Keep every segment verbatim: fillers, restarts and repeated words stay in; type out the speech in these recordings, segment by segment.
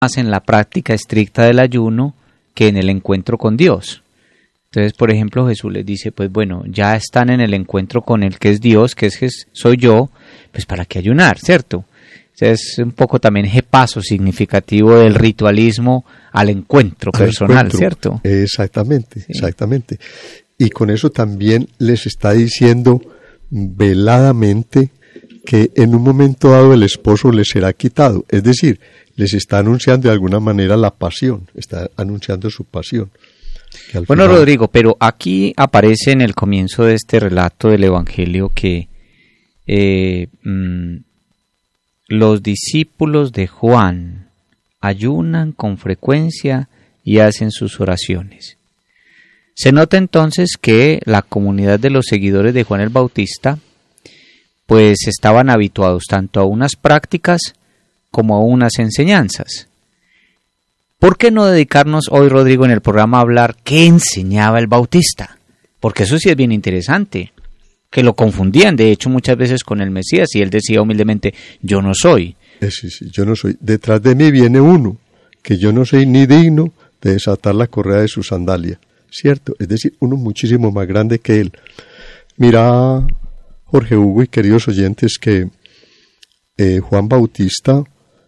más en la práctica estricta del ayuno que en el encuentro con Dios. Entonces, por ejemplo, Jesús les dice, pues bueno, ya están en el encuentro con el que es Dios, que es soy yo, pues ¿para qué ayunar, cierto? Es un poco también ese paso significativo del ritualismo al encuentro al personal, encuentro. ¿Cierto? Exactamente, sí. exactamente. Y con eso también les está diciendo veladamente que en un momento dado el esposo les será quitado. Es decir, les está anunciando de alguna manera la pasión, está anunciando su pasión. Bueno, final... Rodrigo, pero aquí aparece en el comienzo de este relato del Evangelio que eh, mmm, los discípulos de Juan ayunan con frecuencia y hacen sus oraciones. Se nota entonces que la comunidad de los seguidores de Juan el Bautista pues estaban habituados tanto a unas prácticas como a unas enseñanzas. ¿Por qué no dedicarnos hoy, Rodrigo, en el programa a hablar qué enseñaba el Bautista? Porque eso sí es bien interesante, que lo confundían, de hecho, muchas veces con el Mesías, y él decía humildemente, yo no soy. Sí, sí, yo no soy. Detrás de mí viene uno, que yo no soy ni digno de desatar la correa de su sandalia, ¿cierto? Es decir, uno muchísimo más grande que él. Mira, Jorge Hugo y queridos oyentes, que eh, Juan Bautista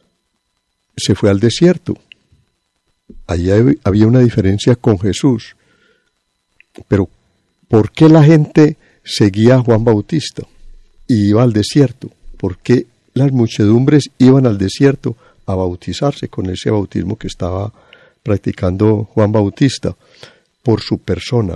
se fue al desierto. Allí había una diferencia con Jesús. Pero, ¿por qué la gente seguía a Juan Bautista y iba al desierto? ¿Por qué las muchedumbres iban al desierto a bautizarse con ese bautismo que estaba practicando Juan Bautista? Por su persona.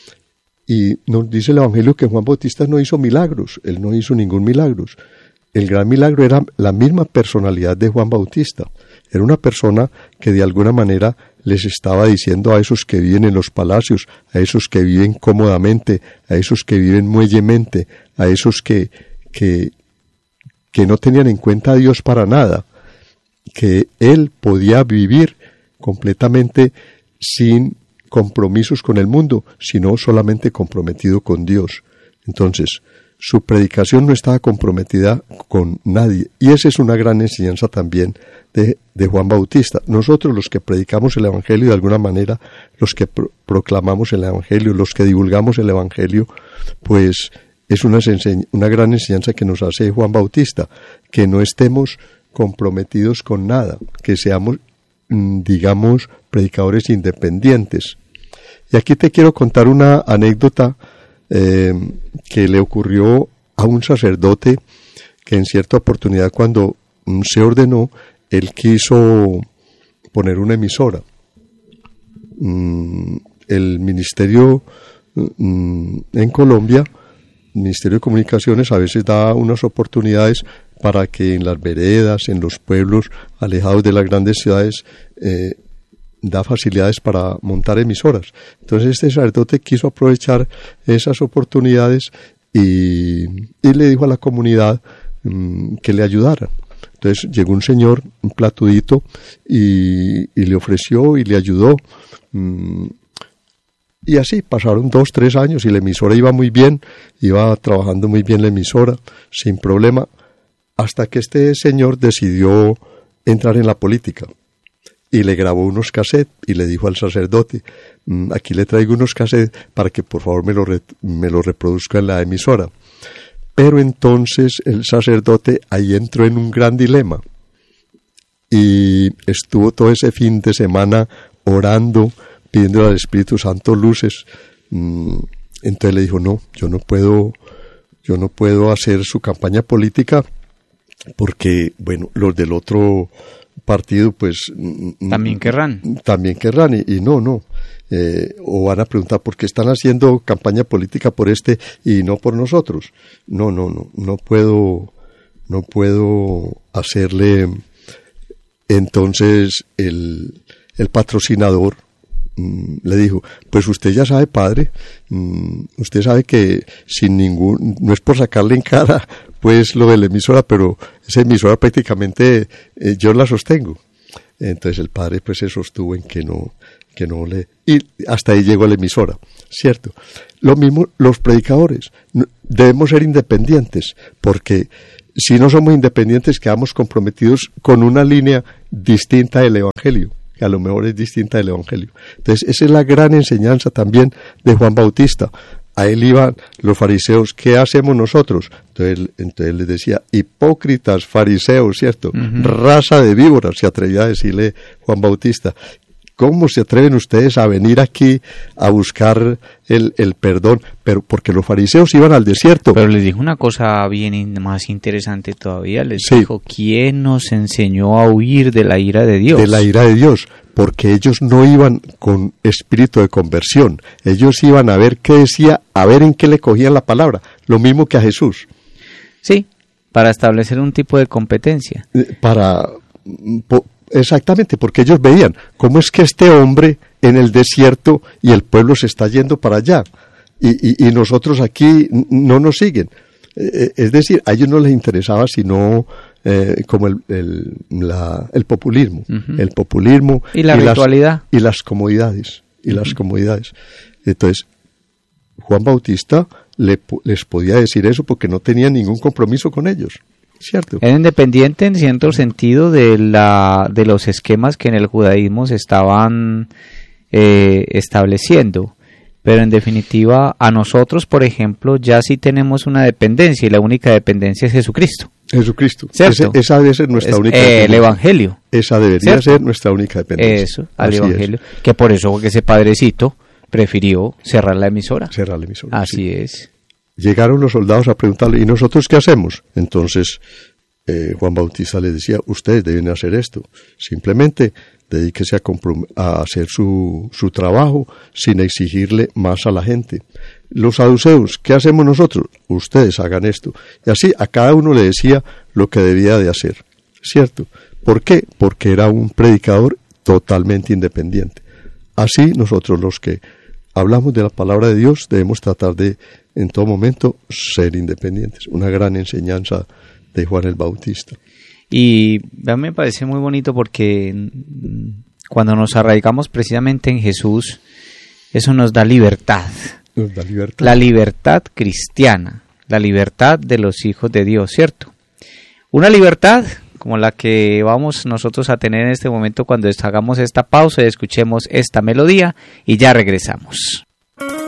Y nos dice el Evangelio que Juan Bautista no hizo milagros, él no hizo ningún milagro. El gran milagro era la misma personalidad de Juan Bautista. Era una persona que de alguna manera les estaba diciendo a esos que viven en los palacios, a esos que viven cómodamente, a esos que viven muellemente, a esos que, que, que no tenían en cuenta a Dios para nada, que él podía vivir completamente sin compromisos con el mundo, sino solamente comprometido con Dios. Entonces, su predicación no estaba comprometida con nadie, y esa es una gran enseñanza también de, de Juan Bautista. Nosotros, los que predicamos el Evangelio de alguna manera, los que pro- proclamamos el Evangelio, los que divulgamos el Evangelio, pues es una, enseñ- una gran enseñanza que nos hace Juan Bautista, que no estemos comprometidos con nada, que seamos, digamos, predicadores independientes. Y aquí te quiero contar una anécdota eh, que le ocurrió a un sacerdote que en cierta oportunidad, cuando mm, se ordenó, él quiso poner una emisora. Mm, el ministerio mm, en Colombia, el Ministerio de Comunicaciones, a veces da unas oportunidades para que en las veredas, en los pueblos alejados de las grandes ciudades, eh, da facilidades para montar emisoras. Entonces este sacerdote quiso aprovechar esas oportunidades y, y le dijo a la comunidad mmm, que le ayudara. Entonces llegó un señor, un platudito, y, y le ofreció y le ayudó. Mmm, y así pasaron dos, tres años y la emisora iba muy bien, iba trabajando muy bien la emisora, sin problema, hasta que este señor decidió entrar en la política. Y le grabó unos cassettes y le dijo al sacerdote, aquí le traigo unos cassettes para que por favor me lo, re, me lo reproduzca en la emisora. Pero entonces el sacerdote ahí entró en un gran dilema y estuvo todo ese fin de semana orando, pidiendo al Espíritu Santo luces. Entonces le dijo, no, yo no puedo, yo no puedo hacer su campaña política porque, bueno, los del otro partido pues también querrán también querrán y, y no no eh, o van a preguntar por qué están haciendo campaña política por este y no por nosotros. No no no no puedo no puedo hacerle. Entonces el el patrocinador mmm, le dijo, pues usted ya sabe, padre, mmm, usted sabe que sin ningún, no es por sacarle en cara pues lo de la emisora, pero esa emisora prácticamente eh, yo la sostengo. Entonces el padre pues se sostuvo en que no, que no le... Y hasta ahí llegó la emisora, ¿cierto? Lo mismo los predicadores, debemos ser independientes, porque si no somos independientes quedamos comprometidos con una línea distinta del Evangelio, que a lo mejor es distinta del Evangelio. Entonces, esa es la gran enseñanza también de Juan Bautista. A él iban los fariseos, ¿qué hacemos nosotros? Entonces, entonces él les decía, hipócritas, fariseos, ¿cierto? Uh-huh. Raza de víboras, se atrevía a decirle Juan Bautista. ¿Cómo se atreven ustedes a venir aquí a buscar el, el perdón? Pero porque los fariseos iban al desierto. Pero les dijo una cosa bien in, más interesante todavía. Les sí. dijo, ¿quién nos enseñó a huir de la ira de Dios? De la ira de Dios. Porque ellos no iban con espíritu de conversión. Ellos iban a ver qué decía, a ver en qué le cogían la palabra. Lo mismo que a Jesús. Sí, para establecer un tipo de competencia. Para... Po, Exactamente, porque ellos veían cómo es que este hombre en el desierto y el pueblo se está yendo para allá y, y, y nosotros aquí no nos siguen. Eh, es decir, a ellos no les interesaba sino eh, como el, el, la, el populismo, uh-huh. el populismo y la y ritualidad las, y las comodidades y uh-huh. las comodidades. Entonces, Juan Bautista le, les podía decir eso porque no tenía ningún compromiso con ellos. ¿Cierto? Era independiente en cierto sentido de la de los esquemas que en el judaísmo se estaban eh, estableciendo, pero en definitiva a nosotros, por ejemplo, ya sí tenemos una dependencia y la única dependencia es Jesucristo. Jesucristo. ¿Cierto? Ese, esa debe ser nuestra es, única eh, dependencia. El Evangelio. Esa debería ¿cierto? Ser nuestra única dependencia. Eso, al Así Evangelio. Es. Que por eso que ese padrecito prefirió cerrar la emisora. Cerrar la emisora. Así sí. es. Llegaron los soldados a preguntarle, ¿y nosotros qué hacemos? Entonces eh, Juan Bautista les decía, ustedes deben hacer esto. Simplemente dedíquese a, comprom- a hacer su, su trabajo sin exigirle más a la gente. Los saduceos, ¿qué hacemos nosotros? Ustedes hagan esto. Y así a cada uno le decía lo que debía de hacer. ¿Cierto? ¿Por qué? Porque era un predicador totalmente independiente. Así nosotros los que hablamos de la palabra de Dios debemos tratar de en todo momento ser independientes. Una gran enseñanza de Juan el Bautista. Y a mí me parece muy bonito porque cuando nos arraigamos precisamente en Jesús, eso nos da libertad. Nos da libertad. La libertad cristiana, la libertad de los hijos de Dios, ¿cierto? Una libertad como la que vamos nosotros a tener en este momento cuando hagamos esta pausa y escuchemos esta melodía y ya regresamos.